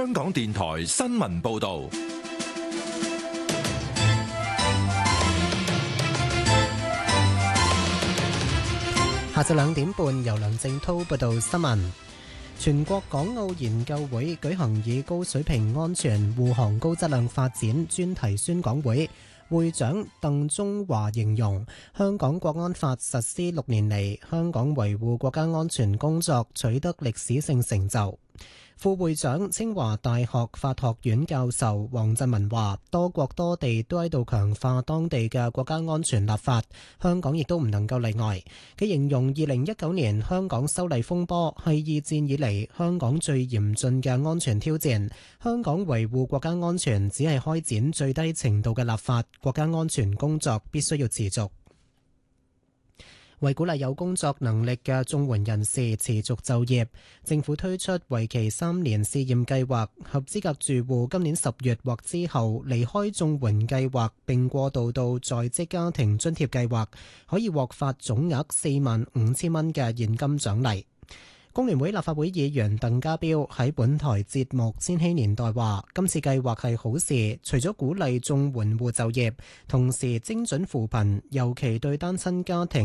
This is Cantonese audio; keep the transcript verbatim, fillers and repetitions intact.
香港電台新聞報道。 下晝兩點半，由梁正滔報道新聞。全國港澳研究會舉行以高水平安全護航高質量發展專題宣講會，會長鄧中華形容香港國安法實施六年嚟，香港維護國家安全工作取得歷史性成就。副會長清華大學法學院教授黃振文話，多國多地都喺度強化當地嘅國家安全立法，香港亦都唔能夠例外。佢形容二零一九年香港修例風波係二戰以嚟香港最嚴峻嘅安全挑戰，香港維護國家安全只係開展最低程度嘅立法，國家安全工作必須要持續。為鼓勵有工作能力嘅綜援人士持續就業，政府推出為期三年試驗計劃，合資格住戶今年十月或之後離開綜援計劃並過渡到在職家庭津貼計劃，可以獲發總額四萬五千蚊嘅現金獎勵。工聯會立法會議員鄧家彪喺本台節目《千禧年代》話，今次計劃係好事，除咗鼓勵綜援戶就業，同時精準扶貧，尤其對單親家庭